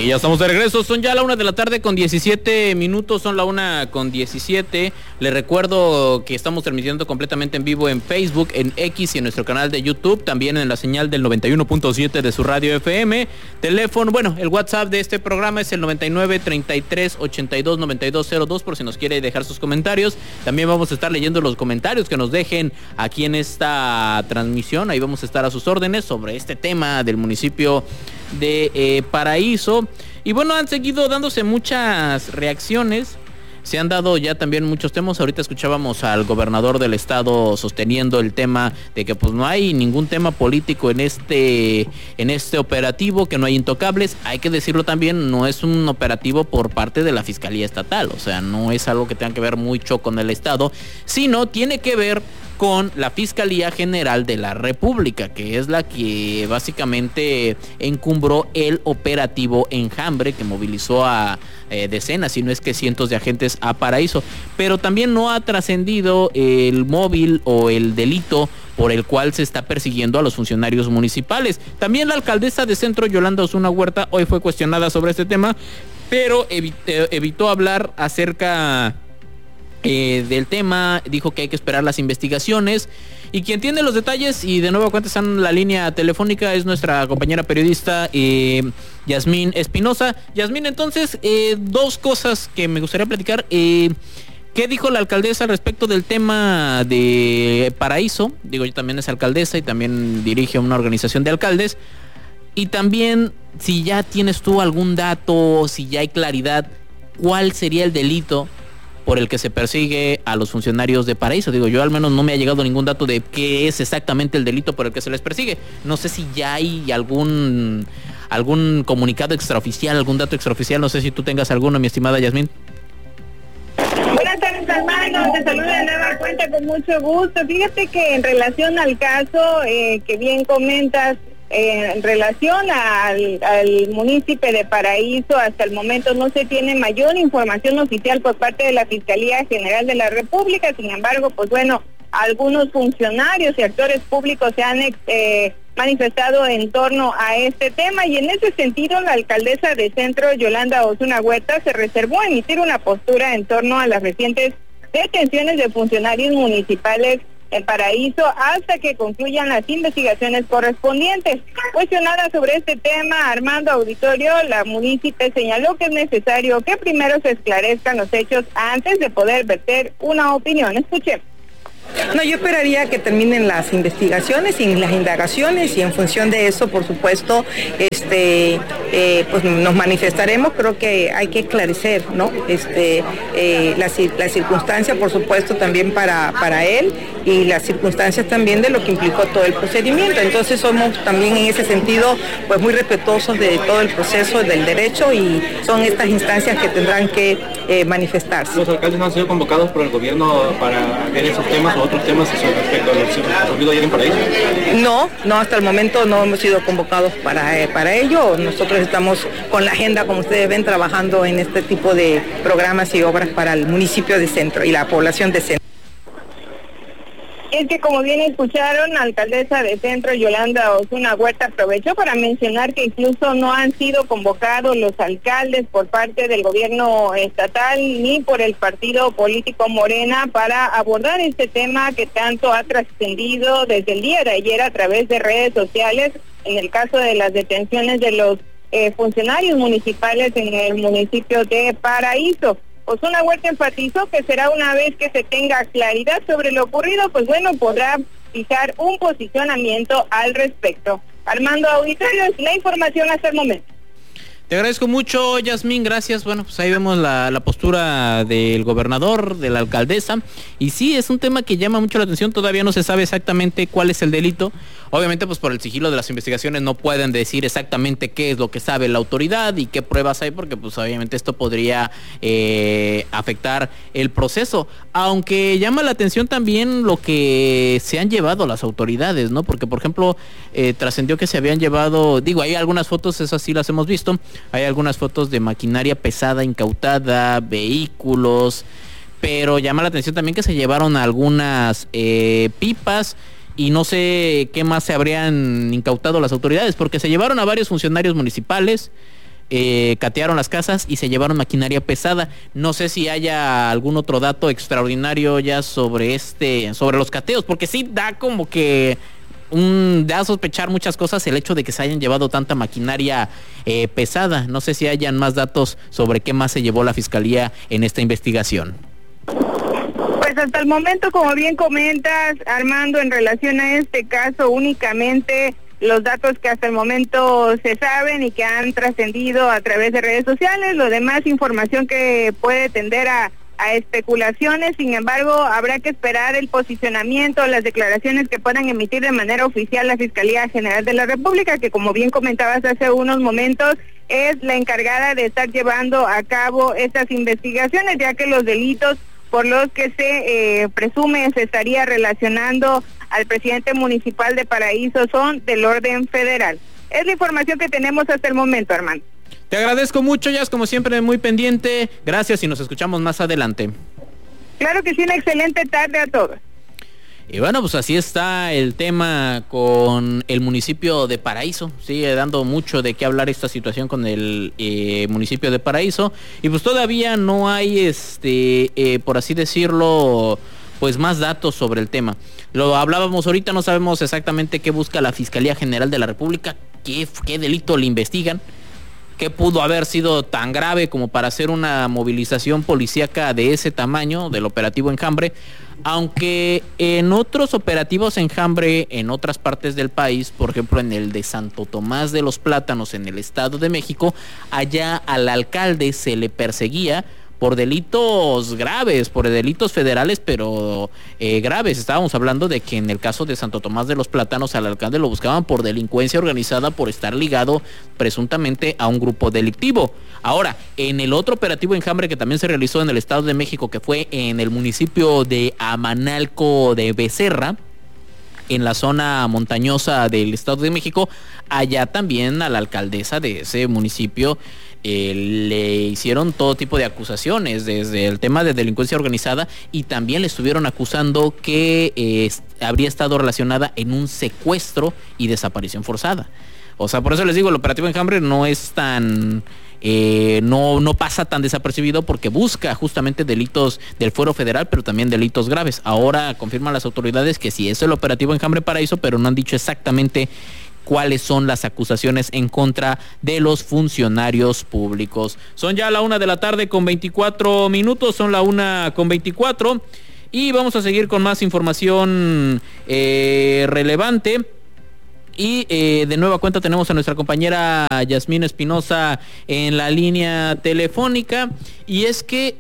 Y ya estamos de regreso, son ya la 1:17 p.m, son la 1:17. Les recuerdo que estamos transmitiendo completamente en vivo en Facebook, en X y en nuestro canal de YouTube, también en la señal del 91.7 de su radio FM. Teléfono, el WhatsApp de este programa es el 9933829202 por si nos quiere dejar sus comentarios. También vamos a estar leyendo los comentarios que nos dejen aquí en esta transmisión. Ahí vamos a estar a sus órdenes sobre este tema del municipio de Paraíso. Y han seguido dándose muchas reacciones. Se han dado ya también muchos temas. Ahorita escuchábamos al gobernador del estado sosteniendo el tema de que no hay ningún tema político en este operativo, que no hay intocables. Hay que decirlo también, no es un operativo por parte de la Fiscalía Estatal, o sea, no es algo que tenga que ver mucho con el estado, sino tiene que ver con la Fiscalía General de la República, que es la que básicamente encumbró el operativo Enjambre, que movilizó a decenas, si no es que cientos de agentes a Paraíso. Pero también no ha trascendido el móvil o el delito por el cual se está persiguiendo a los funcionarios municipales. También la alcaldesa de Centro, Yolanda Osuna Huerta, hoy fue cuestionada sobre este tema, pero evitó hablar acerca del tema. Dijo que hay que esperar las investigaciones, y quien tiene los detalles y de nuevo cuenta está en la línea telefónica es nuestra compañera periodista Yasmín Espinosa. Yasmín, entonces, dos cosas que me gustaría platicar. ¿Qué dijo la alcaldesa al respecto del tema de Paraíso? Ella también es alcaldesa y también dirige una organización de alcaldes. Y también, si ya tienes tú algún dato, si ya hay claridad, ¿cuál sería el delito por el que se persigue a los funcionarios de Paraíso? Yo al menos no me ha llegado ningún dato de qué es exactamente el delito por el que se les persigue. No sé si ya hay algún comunicado extraoficial, algún dato extraoficial. No sé si tú tengas alguno, mi estimada Yasmín. Buenas tardes, hermano. Te saludo de nueva cuenta con mucho gusto. Fíjate que en relación al caso que bien comentas, en relación al municipio de Paraíso, hasta el momento no se tiene mayor información oficial por parte de la Fiscalía General de la República. Sin embargo, algunos funcionarios y actores públicos se han manifestado en torno a este tema, y en ese sentido la alcaldesa de Centro, Yolanda Osuna Huerta, se reservó a emitir una postura en torno a las recientes detenciones de funcionarios municipales en Paraíso hasta que concluyan las investigaciones correspondientes. Cuestionada sobre este tema, Armando Auditorio, la munícipe señaló que es necesario que primero se esclarezcan los hechos antes de poder verter una opinión. Escuchemos. No, yo esperaría que terminen las investigaciones y las indagaciones, y en función de eso, por supuesto, nos manifestaremos. Creo que hay que esclarecer, ¿no? La circunstancia, por supuesto, también para él, y las circunstancias también de lo que implicó todo el procedimiento. Entonces somos también en ese sentido muy respetuosos de todo el proceso del derecho, y son estas instancias que tendrán que manifestarse. ¿Los alcaldes no han sido convocados por el gobierno para ver esos temas o otros temas respecto a lo ocurrido ayer en Paraíso? No, hasta el momento no hemos sido convocados para ello. Nosotros estamos con la agenda, como ustedes ven, trabajando en este tipo de programas y obras para el municipio de Centro y la población de Centro. Es que, como bien escucharon, la alcaldesa de Centro, Yolanda Osuna Huerta, aprovechó para mencionar que incluso no han sido convocados los alcaldes por parte del gobierno estatal ni por el partido político Morena para abordar este tema que tanto ha trascendido desde el día de ayer a través de redes sociales, en el caso de las detenciones de los funcionarios municipales en el municipio de Paraíso. Osuna Huerta enfatizó que será una vez que se tenga claridad sobre lo ocurrido, podrá fijar un posicionamiento al respecto. Armando Auditorio, la información hasta el momento. Te agradezco mucho, Yasmín, gracias. Ahí vemos la postura del gobernador, de la alcaldesa, y sí, es un tema que llama mucho la atención. Todavía no se sabe exactamente cuál es el delito. Obviamente, por el sigilo de las investigaciones no pueden decir exactamente qué es lo que sabe la autoridad y qué pruebas hay, porque obviamente esto podría afectar el proceso. Aunque llama la atención también lo que se han llevado las autoridades, ¿no? Porque, por ejemplo, trascendió que se habían llevado, hay algunas fotos, esas sí las hemos visto. Hay algunas fotos de maquinaria pesada incautada, vehículos, pero llama la atención también que se llevaron algunas pipas, y no sé qué más se habrían incautado las autoridades, porque se llevaron a varios funcionarios municipales, catearon las casas y se llevaron maquinaria pesada. No sé si haya algún otro dato extraordinario ya sobre los cateos, porque sí da como que da a sospechar muchas cosas el hecho de que se hayan llevado tanta maquinaria pesada. No sé si hayan más datos sobre qué más se llevó la Fiscalía en esta investigación. Pues hasta el momento, como bien comentas, Armando, en relación a este caso, únicamente los datos que hasta el momento se saben y que han trascendido a través de redes sociales. Lo demás, información que puede tender a especulaciones. Sin embargo, habrá que esperar el posicionamiento, las declaraciones que puedan emitir de manera oficial la Fiscalía General de la República, que como bien comentabas hace unos momentos, es la encargada de estar llevando a cabo estas investigaciones, ya que los delitos por los que se presume se estaría relacionando al presidente municipal de Paraíso son del orden federal. Es la información que tenemos hasta el momento, Armando. Te agradezco mucho, Jazz, como siempre, muy pendiente. Gracias y nos escuchamos más adelante. Claro que sí, una excelente tarde a todos. Y bueno, pues así está el tema con el municipio de Paraíso. Sigue dando mucho de qué hablar esta situación con el municipio de Paraíso. Y pues todavía no hay, por así decirlo, pues más datos sobre el tema. Lo hablábamos ahorita, no sabemos exactamente qué busca la Fiscalía General de la República, qué delito le investigan, qué pudo haber sido tan grave como para hacer una movilización policíaca de ese tamaño, del operativo Enjambre, aunque en otros operativos Enjambre en otras partes del país, por ejemplo en el de Santo Tomás de los Plátanos en el Estado de México, allá al alcalde se le perseguía por delitos graves, por delitos federales, pero graves. Estábamos hablando de que en el caso de Santo Tomás de los Plátanos al alcalde lo buscaban por delincuencia organizada, por estar ligado presuntamente a un grupo delictivo. Ahora, en el otro operativo Enjambre que también se realizó en el Estado de México, que fue en el municipio de Amanalco de Becerra, en la zona montañosa del Estado de México, allá también a la alcaldesa de ese municipio le hicieron todo tipo de acusaciones, desde el tema de delincuencia organizada, y también le estuvieron acusando que habría estado relacionada en un secuestro y desaparición forzada. O sea, por eso les digo, el operativo Enjambre no es tan... no pasa tan desapercibido, porque busca justamente delitos del fuero federal, pero también delitos graves. Ahora confirman las autoridades que sí es el operativo Enjambre Paraíso, pero no han dicho exactamente cuáles son las acusaciones en contra de los funcionarios públicos. Son ya la 1:24 p.m, son la 1:24, y vamos a seguir con más información relevante. Y de nueva cuenta tenemos a nuestra compañera Yasmín Espinosa en la línea telefónica, y es que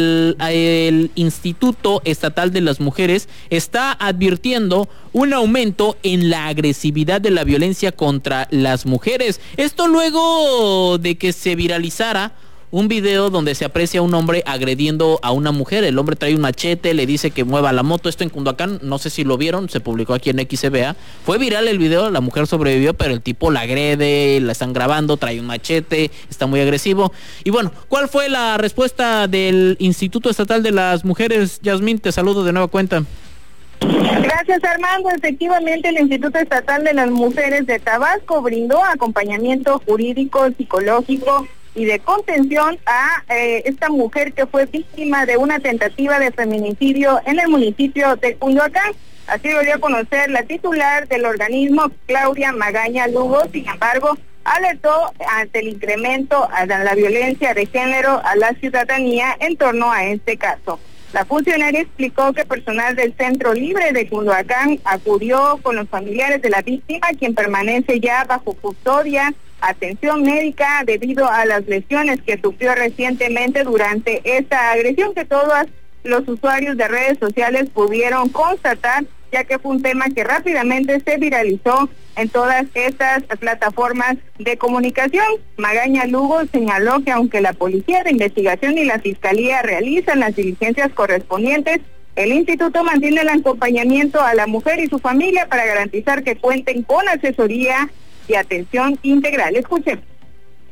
el Instituto Estatal de las Mujeres está advirtiendo un aumento en la agresividad de la violencia contra las mujeres. Esto luego de que se viralizara un video donde se aprecia a un hombre agrediendo a una mujer. El hombre trae un machete, le dice que mueva la moto. Esto en Cunduacán, no sé si lo vieron, se publicó aquí en XCBA. Fue viral el video, la mujer sobrevivió, pero el tipo la agrede, la están grabando, trae un machete, está muy agresivo. Y bueno, ¿cuál fue la respuesta del Instituto Estatal de las Mujeres? Yasmín, te saludo de nueva cuenta. Gracias, Armando. Efectivamente, el Instituto Estatal de las Mujeres de Tabasco brindó acompañamiento jurídico, psicológico y de contención a esta mujer que fue víctima de una tentativa de feminicidio en el municipio de Cunduacán. Así lo dio a conocer la titular del organismo, Claudia Magaña Lugo. Sin embargo, alertó ante el incremento a la violencia de género a la ciudadanía en torno a este caso. La funcionaria explicó que personal del Centro Libre de Cunduacán acudió con los familiares de la víctima, quien permanece ya bajo custodia, atención médica debido a las lesiones que sufrió recientemente durante esta agresión, que todos los usuarios de redes sociales pudieron constatar, ya que fue un tema que rápidamente se viralizó en todas estas plataformas de comunicación. Magaña Lugo señaló que aunque la Policía de Investigación y la Fiscalía realizan las diligencias correspondientes, el instituto mantiene el acompañamiento a la mujer y su familia para garantizar que cuenten con asesoría y atención integral. Escuchen.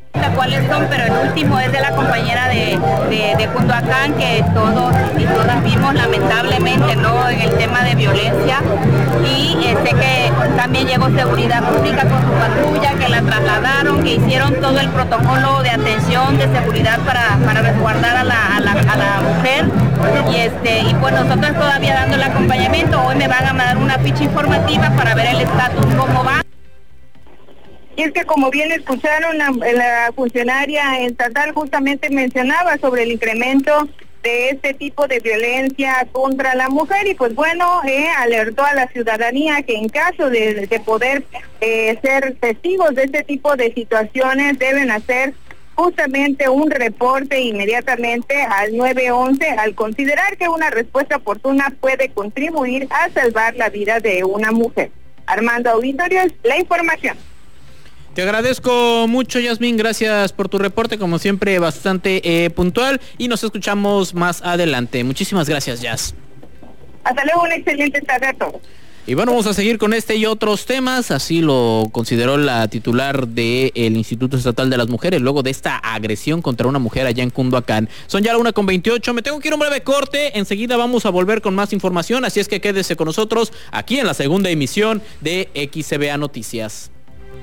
cuáles son, pero el último es de la compañera de Cunduacán, que todos y todas vimos lamentablemente, ¿no?, en el tema de violencia, y que también llegó seguridad pública con su patrulla, que la trasladaron, que hicieron todo el protocolo de atención, de seguridad para resguardar a la mujer, y pues nosotros todavía dando el acompañamiento. Hoy me van a mandar una ficha informativa para ver el estatus, cómo va. Y es que, como bien escucharon, la funcionaria estatal justamente mencionaba sobre el incremento de este tipo de violencia contra la mujer, y pues bueno, alertó a la ciudadanía que en caso de poder ser testigos de este tipo de situaciones, deben hacer justamente un reporte inmediatamente al 911, al considerar que una respuesta oportuna puede contribuir a salvar la vida de una mujer. Armando Auditorios, la información. Te agradezco mucho, Yasmín, gracias por tu reporte, como siempre bastante puntual, y nos escuchamos más adelante. Muchísimas gracias, Yas. Hasta luego, una excelente tarde a todos. Y bueno, vamos a seguir con este y otros temas, así lo consideró la titular del Instituto Estatal de las Mujeres, luego de esta agresión contra una mujer allá en Cunduacán. Son ya la 1:28, me tengo que ir a un breve corte, enseguida vamos a volver con más información, así es que quédese con nosotros aquí en la segunda emisión de XCBA Noticias.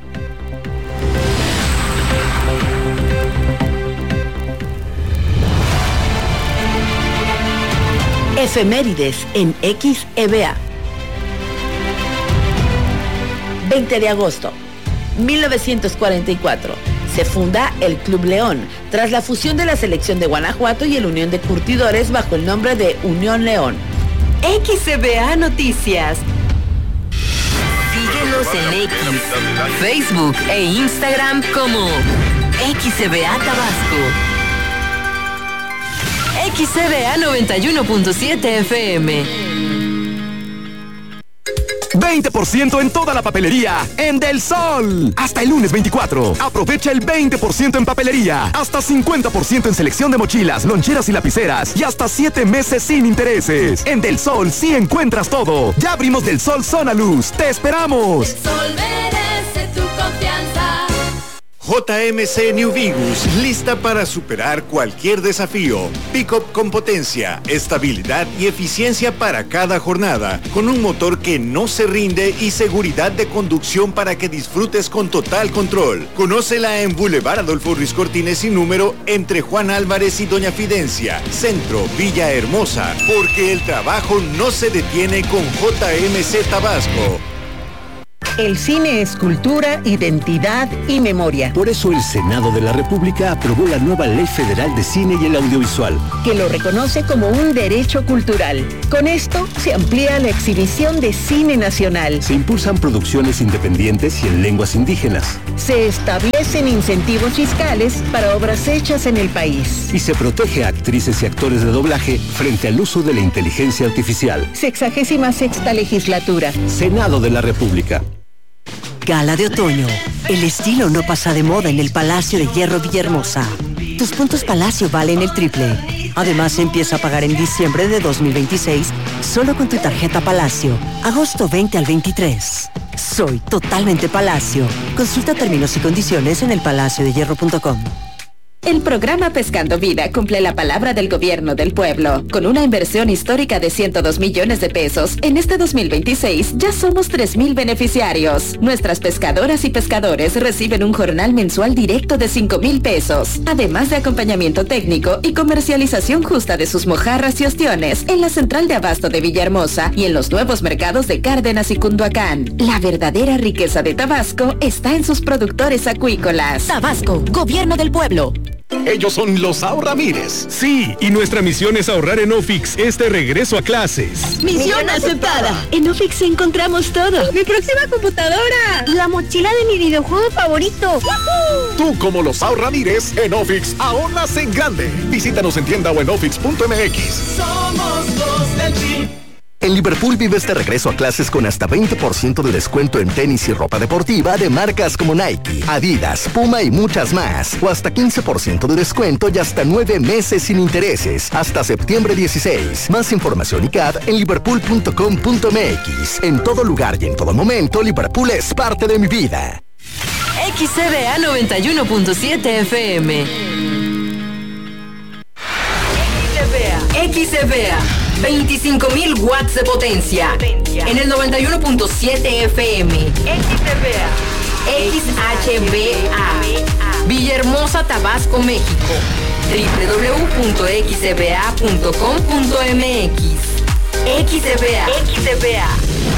Efemérides en XEBA. 20 de agosto, 1944. Se funda el Club León, tras la fusión de la selección de Guanajuato y el Unión de Curtidores bajo el nombre de Unión León. XCBA Noticias. Síguenos en X, Facebook e Instagram como XCBA Tabasco. XCBA 91.7 FM. 20% en toda la papelería en Del Sol. Hasta el lunes 24. Aprovecha el 20% en papelería. Hasta 50% en selección de mochilas, loncheras y lapiceras. Y hasta 7 meses sin intereses. En Del Sol sí encuentras todo. Ya abrimos Del Sol Zona Luz. ¡Te esperamos! Del Sol merece tu confianza. JMC New Vigus, lista para superar cualquier desafío. Pick-up con potencia, estabilidad y eficiencia para cada jornada, con un motor que no se rinde y seguridad de conducción para que disfrutes con total control. Conócela en Boulevard Adolfo Ruiz Cortines y número entre Juan Álvarez y Doña Fidencia, Centro, Villa Hermosa, porque el trabajo no se detiene con JMC Tabasco. El cine es cultura, identidad y memoria. Por eso el Senado de la República aprobó la nueva Ley Federal de Cine y el Audiovisual, que lo reconoce como un derecho cultural. Con esto se amplía la exhibición de cine nacional. Se impulsan producciones independientes y en lenguas indígenas. Se establecen incentivos fiscales para obras hechas en el país. Y se protege a actrices y actores de doblaje frente al uso de la inteligencia artificial. 66ª legislatura. Senado de la República. Gala de otoño. El estilo no pasa de moda en el Palacio de Hierro Villahermosa. Tus puntos Palacio valen el triple. Además, empieza a pagar en diciembre de 2026 solo con tu tarjeta Palacio. Agosto 20 al 23. Soy totalmente Palacio. Consulta términos y condiciones en elpalaciodehierro.com. El programa Pescando Vida cumple la palabra del gobierno del pueblo. Con una inversión histórica de 102 millones de pesos, en este 2026 ya somos 3,000 beneficiarios. Nuestras pescadoras y pescadores reciben un jornal mensual directo de 5,000 pesos, además de acompañamiento técnico y comercialización justa de sus mojarras y ostiones en la central de abasto de Villahermosa y en los nuevos mercados de Cárdenas y Cunduacán. La verdadera riqueza de Tabasco está en sus productores acuícolas. Tabasco, gobierno del pueblo. Ellos son los Ahorramires. Sí, y nuestra misión es ahorrar en Ofix este regreso a clases. ¡Misión aceptada! En Ofix encontramos todo. ¡Mi próxima computadora! ¡La mochila de mi videojuego favorito! ¡Woohoo! Tú, como los Ahorramires, en Ofix ahorras en grande. Visítanos en tienda o en ofix.mx. Somos los del team. En Liverpool vives de regreso a clases con hasta 20% de descuento en tenis y ropa deportiva de marcas como Nike, Adidas, Puma y muchas más. O hasta 15% de descuento y hasta 9 meses sin intereses. Hasta septiembre 16. Más información y CAD en liverpool.com.mx. En todo lugar y en todo momento, Liverpool es parte de mi vida. XCBA 91.7 FM. XCBA 25.000 watts de potencia. En el 91.7 FM. XCBA. XHBA. Villahermosa, Tabasco, México. www.xcba.com.mx. XCBA.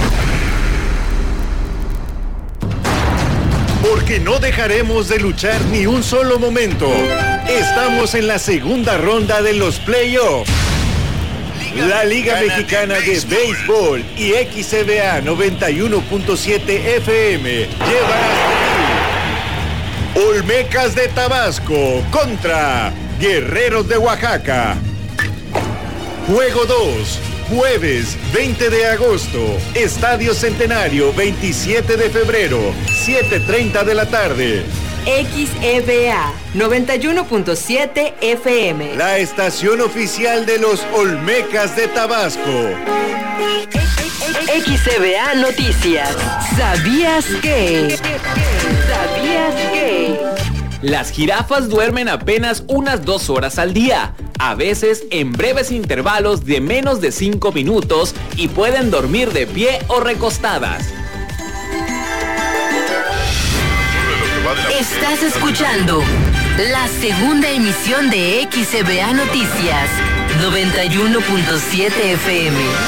Porque no dejaremos de luchar ni un solo momento. Estamos en la segunda ronda de los playoffs. La Liga Mexicana de Béisbol y XCBA 91.7 FM llevará Olmecas de Tabasco contra Guerreros de Oaxaca. Juego 2. Jueves 20 de agosto, Estadio Centenario, 27 de febrero, 7:30 de la tarde. XEBA 91.7 FM. La estación oficial de los Olmecas de Tabasco. XEBA Noticias. ¿Sabías que? Las jirafas duermen apenas unas 2 horas al día, a veces en breves intervalos de menos de 5 minutos y pueden dormir de pie o recostadas. Estás escuchando la segunda emisión de XEBA Noticias 91.7 FM.